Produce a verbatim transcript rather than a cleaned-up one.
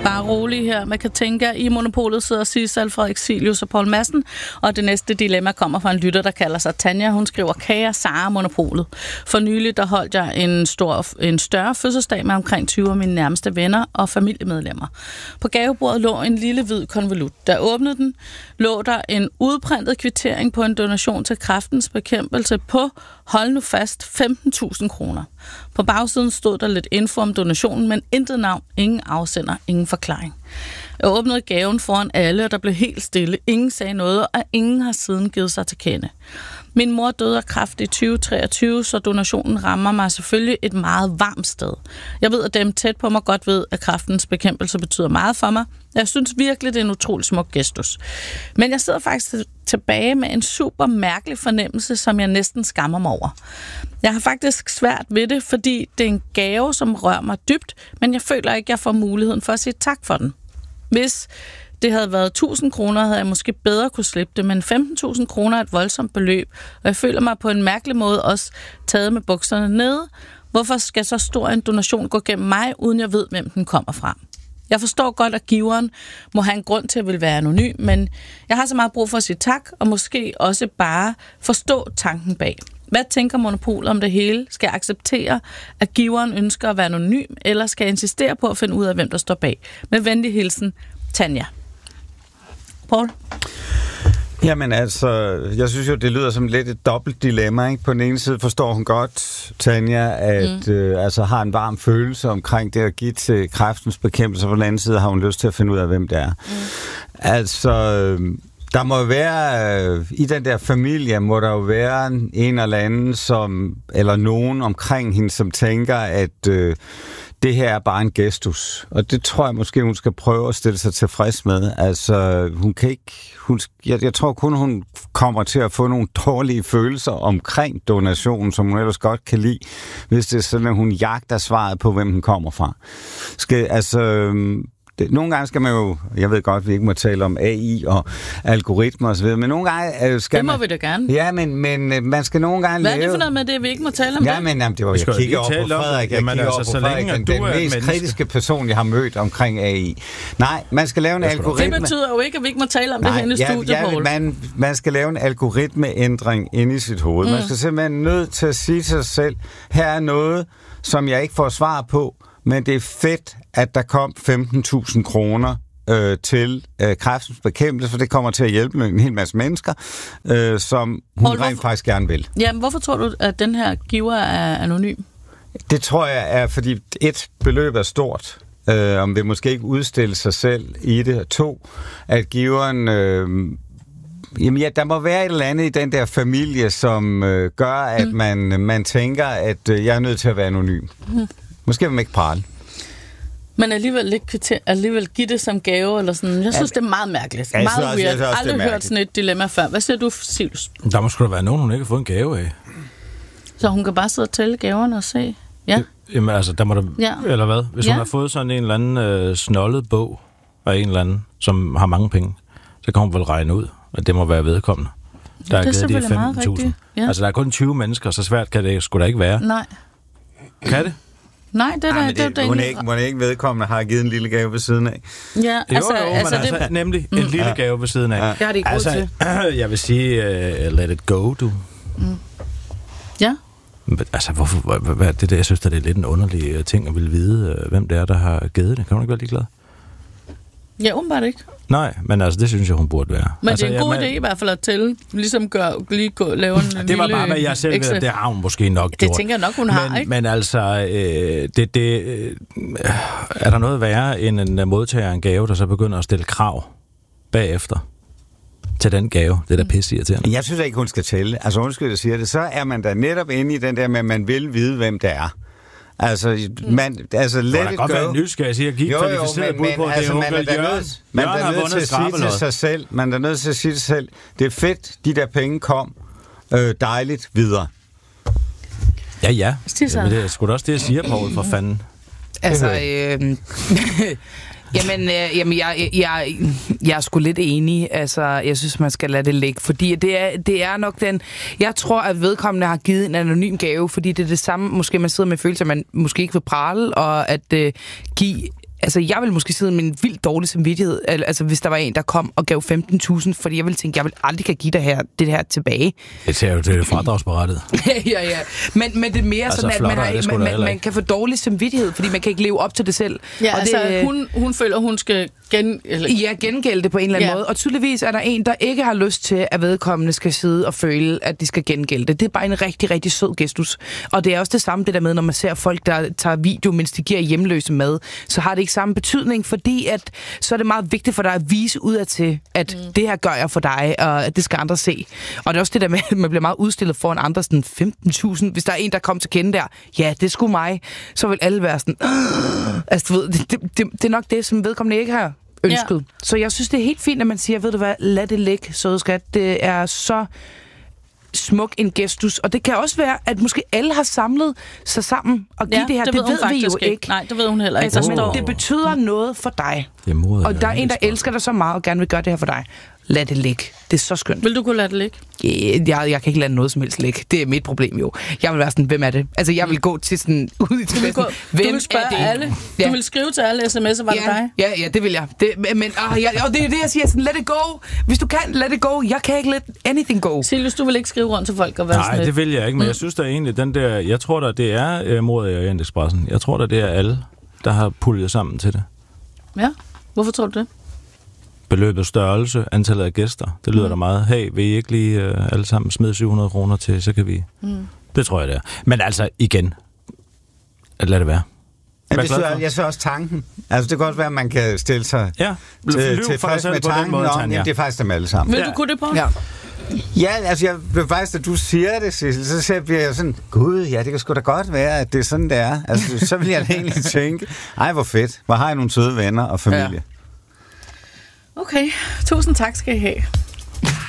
Bare rolig her. Man kan tænke, at i Monopolet sidder Sissel, Frederik Silius og Poul Madsen, og det næste dilemma kommer fra en lytter, der kalder sig Tanja. Hun skriver, kære Sara Monopolet. For nylig, der holdt jeg en, stor, en større fødselsdag med omkring tyve af mine nærmeste venner og familiemedlemmer. På gavebordet lå en lille hvid konvolut. Da jeg åbnede den, lå der en udprintet kvittering på en donation til Kræftens Bekæmpelse på, hold nu fast, femten tusind kroner. På bagsiden stod der lidt info om donationen, men intet navn, ingen afsender, ingen forklaring. Jeg åbnede gaven foran alle, og der blev helt stille. Ingen sagde noget, og ingen har siden givet sig til kende. Min mor døde af kræft i tyve treogtyve, så donationen rammer mig selvfølgelig et meget varmt sted. Jeg ved, at dem tæt på mig godt ved, at Kræftens Bekæmpelse betyder meget for mig. Jeg synes virkelig, det er en utrolig smuk gestus. Men jeg sidder faktisk tilbage med en super mærkelig fornemmelse, som jeg næsten skammer mig over. Jeg har faktisk svært ved det, fordi det er en gave, som rører mig dybt, men jeg føler ikke, at jeg får muligheden for at sige tak for den. Hvis det havde været tusind kroner, havde jeg måske bedre kunne slippe det, men femten tusind kroner er et voldsomt beløb, og jeg føler mig på en mærkelig måde også taget med bukserne nede. Hvorfor skal så stor en donation gå gennem mig, uden jeg ved, hvem den kommer fra? Jeg forstår godt, at giveren må have en grund til at ville være anonym, men jeg har så meget brug for at sige tak, og måske også bare forstå tanken bag. Hvad tænker Monopolet om det hele? Skal jeg acceptere, at giveren ønsker at være anonym, eller skal jeg insistere på at finde ud af, hvem der står bag? Med venlig hilsen, Tanja. Poul? Jamen altså, jeg synes jo, det lyder som lidt et dobbelt dilemma, ikke? På den ene side forstår hun godt, Tanja, at mm. øh, altså har en varm følelse omkring det at give til Kræftens Bekæmpelse, og på den anden side har hun lyst til at finde ud af, hvem det er. Mm. Altså, der må være, øh, i den der familie, må der jo være en eller anden, som, eller nogen omkring hende, som tænker, at øh, det her er bare en gestus. Og det tror jeg måske, hun skal prøve at stille sig tilfreds med. Altså, hun kan ikke... Hun, jeg, jeg tror kun, hun kommer til at få nogle dårlige følelser omkring donationen, som hun ellers godt kan lide, hvis det er sådan, at hun jagter svaret på, hvem den kommer fra. Skal, altså... Det, nogle gange skal man jo, jeg ved godt, vi ikke må tale om A I og algoritmer og så videre, men nogle gange øh, skal det må man... vi da gerne. Ja, men, men man skal nogle gange Hvad lave... er det for noget med det, vi ikke må tale om ja, det? Men jamen, det var, jeg kigger over på Frederik, jeg kigger over på Frederik, den, den mest menneske. kritiske person, jeg har mødt omkring A I. Nej, man skal lave en algoritme... Det betyder jo ikke, at vi ikke må tale om Nej, det her i ja, studiet, ja, Poul. Man, man skal lave en algoritmeændring inde i sit hoved. Mm. Man skal simpelthen nødt til at sige til sig selv, her er noget, som jeg ikke får svar på, men det er fedt, at der kom femten tusind kroner Øh, til øh, Kræftens Bekæmpelse, for det kommer til at hjælpe en hel masse mennesker, øh, som hun Poul, rent hvorfor, faktisk gerne vil. Jamen, hvorfor tror du, at den her giver er anonym? Det tror jeg er, fordi et, beløb er stort, øh, om vil måske ikke udstille sig selv i det. To, at giveren... Øh, Jamen ja, der må være et eller andet i den der familie, som øh, gør, at mm. man, man tænker, at øh, jeg er nødt til at være anonym. Mm. Måske vil man ikke prale. Men alligevel ikke kvitter, alligevel give det som gave, eller sådan. Jeg synes, ja, det er meget mærkeligt. Ja, meget også, weird. Jeg har aldrig hørt sådan et dilemma før. Hvad siger du, Silius? Der må sgu da være nogen, hun ikke har fået en gave af. Så hun kan bare sidde og tælle gaverne og se? Ja. Jamen altså, der må der... Ja. Eller hvad? Hvis ja. hun har fået sådan en eller anden øh, snollet bog af en eller anden, som har mange penge, så kan hun vel regne ud, at det må være vedkommende. Der ja, er givet de femten tusind. Ja. Altså, der er kun tyve mennesker, så svært kan det sgu da ikke være. Nej. Kan det? Nej, det er ja, det, det, det hun, er ikke, hun er ikke vedkommende, har givet en lille gave ved siden af. Ja, altså, jo, jo, altså, altså det... nemlig en mm. lille gave ved siden af. Ja. Det har de ikke altså, til. Jeg vil sige, uh, let it go, du. Mm. Ja. Altså, hvorfor, hvad, hvad, det der, jeg synes, det er lidt en underlig ting at ville vide, uh, hvem det er, der har givet det. Kan hun ikke være ligeglad? Ja, åbenbart ikke. Nej, men altså, det synes jeg, hun burde være. Men altså, det er en god jeg, idé i hvert fald at tælle. Ligesom gør, lige gå, lave en det lille... Det var bare, hvad jeg selv ved, det har hun måske nok det gjort. Det tænker jeg nok, hun har, men, ikke? Men altså, øh, det, det, øh, er der noget værre end en modtager en gave, der så begynder at stille krav bagefter til den gave? Det er da pisse irriterende. Jeg synes ikke, hun skal tælle. Altså, undskyld, jeg siger det. Så er man da netop inde i den der med, at man vil vide, hvem det er. Altså, man, altså, let it go. Det kan godt være nysgerrig, siger, give kvalificeret bud på, altså, det er onkel Jørgen. Man er nødt til at sige til sig selv, man er nødt til at sige til sig selv, det er fedt, de der penge kom, øh, dejligt, videre. Ja, ja. Jamen, det er sgu da også det, jeg siger, Poul, for fanden. Altså, øh, Jamen, øh, jamen jeg, jeg, jeg er sgu lidt enig. Altså, jeg synes, man skal lade det ligge. Fordi det er, det er nok den... Jeg tror, at vedkommende har givet en anonym gave, fordi det er det samme, måske man sidder med følelse, at man måske ikke vil prale, og at øh, give altså, jeg vil måske sidde med en vildt dårlig samvittighed, altså hvis der var en, der kom og gav femten tusind, fordi jeg ville tænke, jeg vil aldrig kan give det her, det her tilbage. Det ser jo til fradragsberettet. ja, ja. Men, men det er mere altså, sådan, at man, har, man, man, man kan få dårlig samvittighed, fordi man kan ikke leve op til det selv. Ja, og altså, det, hun, hun føler, hun skal gen... Eller... Ja, gengælde det på en eller anden ja. måde. Og tydeligvis er der en, der ikke har lyst til, at vedkommende skal sidde og føle, at de skal gengælde det. Det er bare en rigtig, rigtig sød gestus. Og det er også det samme det der med, når man ser folk, der tager video, mens de giver hjemløse mad, så har det ikke samme betydning, fordi at, så er det meget vigtigt for dig at vise udadtil, at mm. det her gør jeg for dig, og at det skal andre se. Og det er også det der med, at man bliver meget udstillet foran andre, sådan femten tusind. Hvis der er en, der kommer til kende der, ja, det er sgu mig, så vil alle være sådan, Åh! Altså, du ved, det, det, det, det er nok det, som vedkommende ikke har ønsket. Ja. Så jeg synes, det er helt fint, at man siger, ved du hvad, lad det ligge, søde skat. Det er så smuk en gestus, og det kan også være, at måske alle har samlet sig sammen og give ja, det her. Det, det ved, ved vi jo ikke. ikke. Nej, det ved hun heller ikke. Altså, men oh. det betyder noget for dig. Moder, og der er en, der elsker dig så meget og gerne vil gøre det her for dig. Lad det ligge. Det er så skønt. Vil du kunne lade det ligge? Yeah, jeg, jeg kan ikke lade noget som helst ligge. Det er mit problem jo. Jeg vil være sådan, hvem er det? Altså, jeg vil gå til sådan, ud i til du, hvem du vil spørge er det? alle. Ja. Du vil skrive til alle sms'er, var ja, det dig? Ja, ja, det vil jeg. Det, men, ah, jeg. Og det er det, jeg siger, sådan, let it go. Hvis du kan, let it go. Jeg kan ikke let anything go. Silus, du vil ikke skrive rundt til folk og være Nej, sådan det lidt. vil jeg ikke, men mm. jeg synes da egentlig, den der, jeg tror da, det er uh, Mord i Orientekspressen. Jeg tror da, det er alle, der har puljet sammen til det. Ja, hvorfor tror du det? Beløbets størrelse, antallet af gæster. Det lyder mm. da meget. Hey, vil I ikke lige uh, alle sammen smide syv hundrede kroner til, så kan vi... Mm. Det tror jeg, det er. Men altså, igen, lad det være. Ja, det synes, jeg, jeg synes også tanken. Altså, det kan også være, at man kan stille sig ja. til, til frisk med tanken måde, om, jamen, det er faktisk dem alle sammen. Vil du kunne det på? Ja. Ja, altså, jeg vil faktisk, at du siger det, Sissel, så bliver jeg sådan, gud, ja, det kan sgu da godt være, at det er sådan, det er. Altså, så vil jeg da egentlig tænke, ej, hvor fedt. Hvor har jeg nogle søde venner og familie. Ja. Okay, tusind tak skal I have.